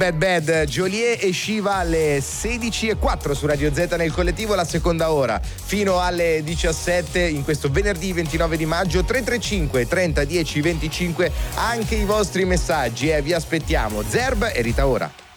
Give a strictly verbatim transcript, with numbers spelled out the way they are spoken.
Bad Bad, Joliet e Shiva alle sedici e quattro su Radio Z nel collettivo, la seconda ora fino alle diciassette in questo venerdì ventinove di maggio. Tre tre cinque trenta dieci venticinque, anche i vostri messaggi, eh, vi aspettiamo. Zerb e Rita Ora.